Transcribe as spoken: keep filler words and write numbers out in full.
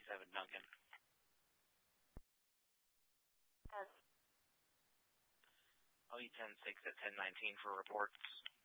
seven, Duncan. Yes. O E ten six at ten nineteen for reports.